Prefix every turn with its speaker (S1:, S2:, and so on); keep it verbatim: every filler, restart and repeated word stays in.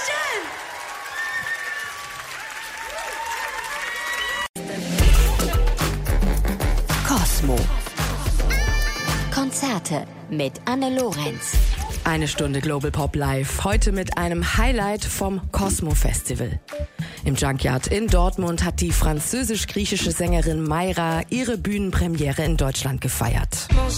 S1: Kosmo. Konzerte mit Anne Lorenz.
S2: Eine Stunde Global Pop Live, heute mit einem Highlight vom Kosmo Festival. Im Junkyard in Dortmund hat die französisch-griechische Sängerin Mayra ihre Bühnenpremiere in Deutschland gefeiert.